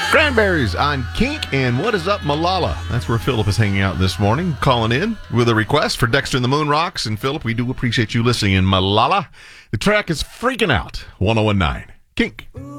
Cranberries on Kink, and What Is Up, Malala? That's where Philip is hanging out this morning, calling in with a request for Dexter and the Moon Rocks. And Philip, we do appreciate you listening in Malala. The track is Freaking Out, 101.9 Kink.